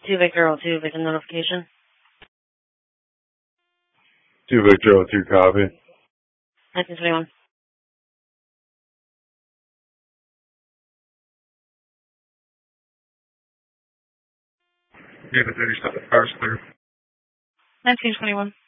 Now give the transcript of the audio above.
2 Victor 02, victim notification. 2 Victor 02, copy. 1921. Yeah, the 37 car's clear. 1921.